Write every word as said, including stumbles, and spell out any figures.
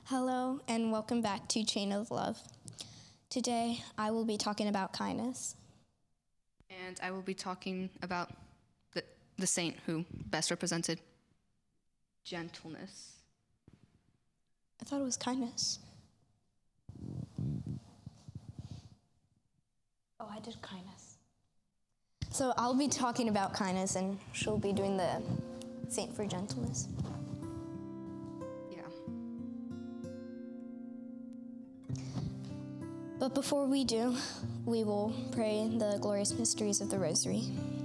Hello, and welcome back to Chain of Love. Today, I will be talking about kindness. And I will be talking about the, the saint who best represented gentleness. I thought it was kindness. Oh, I did kindness. So I'll be talking about kindness, and she'll be doing the saint for gentleness. Yeah. But before we do, we will pray the glorious mysteries of the Rosary.